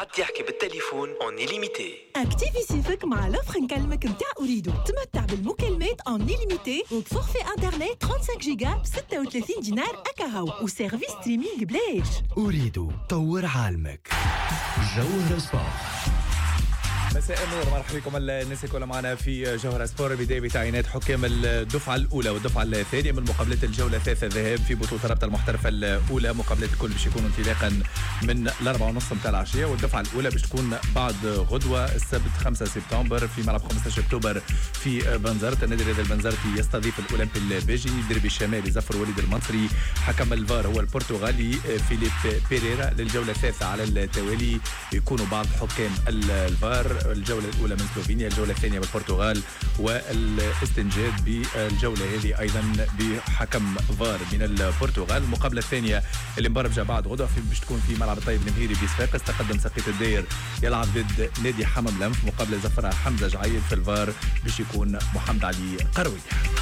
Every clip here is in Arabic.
قعدت يحكي بالتليفون اون إليميتي. اكتيفي مع لوفر نكلمك متاع أريدو. تمتع بالمكالمات اون إليميتي وبفورفي انترنت 35 جيجا ب 36 دينار أكاهو وسيرفيس ستريمينغ بلاش. أريدو طور عالمك. جوهر سبورت. مساء النور، مرحبا بكم الناس الكل معنا في جوهر سبور. بداية بتعيينات حكام الدفعة الأولى والدفعة الثانية من مقابلات الجولة الثالثة الذهاب في بطولة رابطة المحترفة الأولى. مقابلات الكل باش يكونوا انطلاقا من 4:30 متاع العشية، والدفعة الأولى باش تكون بعد غدوة السبت 5 سبتمبر في ملعب 15 أكتوبر في بنزرت. النادي الرياضي البنزرتي يستضيف الأولمبي البيجي. الدربي الشمالي ظفر وليد المنصري. حكم الفار هو البرتغالي فيليب بيريرا. للجولة الثالثة على التوالي يكونوا بعض حكام الفار. الجولة الأولى من سلوفينيا، الجولة الثانية بالبرتغال، والاستنجاد بالجولة هذه أيضا بحكم فار من البرتغال. المقابلة الثانية اللي مبرمجة بعد غدوة باش تكون في ملعب الطيب المهيري بصفاقس. تقدم سقيط الداير يلعب ضد نادي حمام لنف. مقابلة زفرها حمزة جعيد. في الفار باش يكون محمد علي قروي.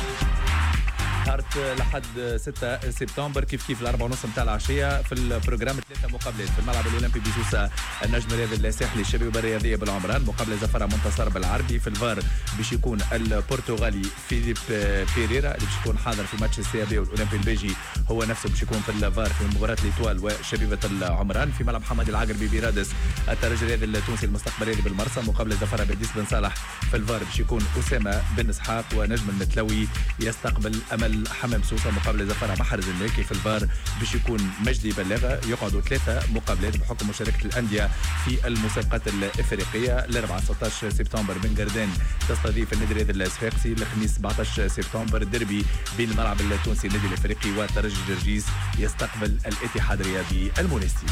نهار لحد 6 سبتمبر كيف 4:30 متاع العشيه في البروجرام 3 مقابلات في الملعب الاولمبي بسوسه. النجم الرياضي الساحلي الشباب الرياضيه بالعمران. مقابله زفره منتصر بالعربي. في الفار باش يكون البرتغالي فيليب بيريرا اللي باش يكون حاضر في ماتش السي بي، والاولمبي البيجي هو نفسه باش يكون في الفار في مباراه ليتوال وشبيبه العمران. في ملعب حماد العقربي برادس الترجي الرياضي التونسي المستقبل الرياضي بالمرسى. مقابله زفره بديس بن صالح. في الفار باش يكون اسامه بن اسحاق، ونجم المتلوي يستقبل امل حمام سوسه. مقابله زفره محرز الماكي. في الفار باش يكون مجدي بلاغه. يقعدوا 3 مقابلات بحكم مشاركه الانديه في المسابقات الافريقيه. الاربعاء 16 سبتمبر بن قردان تستضيف النادي الرياضي الصفاقسي. الخميس 17 سبتمبر الدربي بين الملعب التونسي النادي الافريقي والترجي جرجيس يستقبل الاتحاد الرياضي المونستي.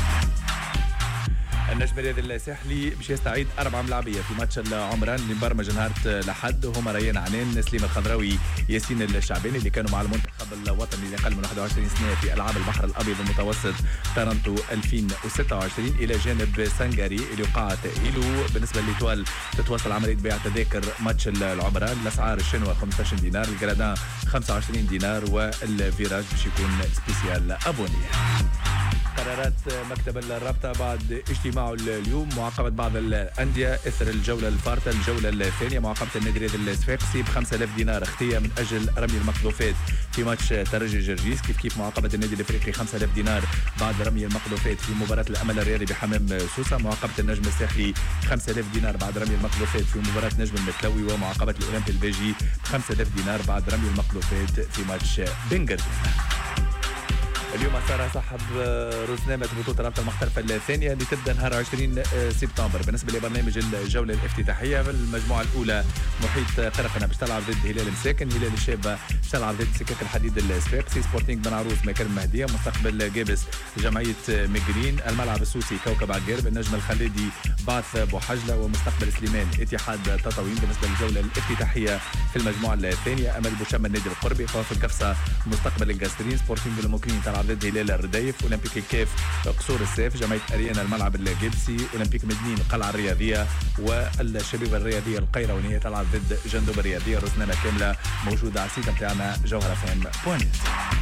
النجم الرياضي الساحلي باش يستعيد 4 ملاعبيه في ماتش العمران اللي مبرمج نهار لحد. هما ريان عنان، سليم الخضراوي، ياسين الشعباني اللي كانوا مع المنتخب الوطني لأقل من 21 سنه في العاب البحر الابيض المتوسط تورنتو 2026، الى جانب سانغاري اللي وقع تاهيله. بالنسبه لليتوال تتواصل عمليه بيع تذاكر ماتش العمران. الاسعار الشنوه 15 دينار، الجرادان 25 دينار، والفيراج باش يكون سبيسيال ابوني. قرارات مكتب الرابطة بعد اجتماعه اليوم: معاقبة بعض الأندية إثر الجولة الفارطة. الجولة الثانية معاقبة النادي الرياضي الصفاقسي ب 5000 دينار اختية من أجل رمي المقذوفات في ماتش ترجي جرجيس. كيف معاقبة النادي الأفريقي 5000 دينار بعد رمي المقذوفات في مباراة الأمل الرياضي بحمام سوسة. معاقبة النجم الساحلي 5000 دينار بعد رمي المقذوفات في مباراة نجم المتلوي. ومعاقبة الأولمبي البيجي ب 5000 دينار بعد رمي المقذوفات في ماتش بن قردان. اليوم صار صاحب رزنامة بطولة رابطة المحترفة الثانية اللي تبدأ نهار 20 سبتمبر. بالنسبة لبرنامج الجولة الافتتاحية في المجموعة الأولى محيط قرقنة باش تلعب ضد هلال مساكن. هلال الشابة باش تلعب ضد سكاك الحديد الصفاقسي. سبورتينغ بن عروس مكان المهدية. مستقبل جابس جمعية مجرين. الملعب السوسي كوكب عقارب. النجم الخليدي بعث بوحجلة. ومستقبل سليمان اتحاد تطاوين. بالنسبة للجولة الافتتاحية في المجموعة الثانية أمل بوشام النادي القربي. قوافل القفصة مستقبل الجاسترين. سبورتينغ الموكلين تلعب ضد هلال الردايف. اولمبيك الكاف قصور السيف. جمعيه اريانا الملعب الجبسي. اولمبيك مدنين القلعه الرياضيه. والشبيبه الرياضيه القيروانيه تلعب ضد جندوب الرياضيه. رزنامه كامله موجوده على السيت نتاعنا جوهره فام بوينت.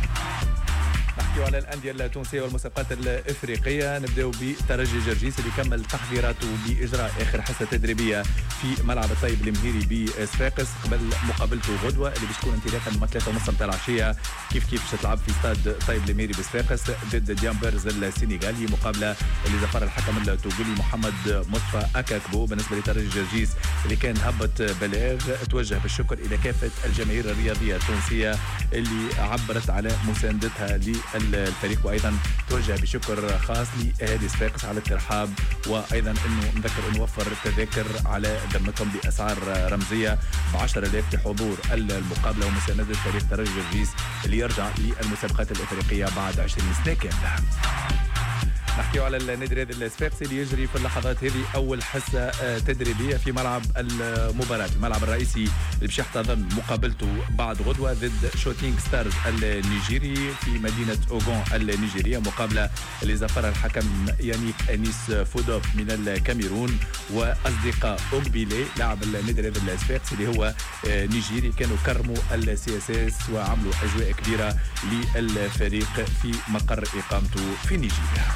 نحكيو على الأندية التونسية والمسابقات الإفريقية. نبداو بترجي جرجيس اللي كمل تحضيراته بإجراء آخر حصة تدريبية في ملعب الطيب المهيري بصفاقس قبل مقابلته غدوة اللي باش تكون انطلاقا من 3:30 متاع العشية. كيف باش تلعب في استاد طيب المهيري بصفاقس ضد ديامبرز السنغالي. مقابلة اللي ظفر الحكم التوغولي محمد مصطفى أكاكبو. بالنسبة لترجي جرجيس اللي كان هبط بلاغ توجه بالشكر إلى كافة الجماهير الرياضية التونسية اللي عبرت على مساندتها الفريق، وايضا توجه بشكر خاص لاهالي صفاقس على الترحاب، وايضا انه نذكر انه وفر التذاكر على ذمتهم باسعار رمزيه ب 10,000 لحضور المقابله ومسانده فريق ترجي جرجيس اللي يرجع للمسابقات الافريقيه بعد 20 سنه كامله. نحكيو على النادي الرياضي الصفاقسي اللي يجري في اللحظات هذه اول حصه تدريبيه في ملعب المباراه، الملعب الرئيسي اللي باش يحتضن مقابلته بعد غدوه ضد شوتينغ ستارز النيجيري في مدينه اوغون النيجيريه. مقابله اللي زفرها الحكم يانيك انيس فودوب من الكاميرون واصدقاء اوغبيلي لاعب النادي الرياضي الصفاقسي اللي هو نيجيري، كانوا كرموا السي اس اس وعملوا اجواء كبيره للفريق في مقر اقامته في نيجيريا.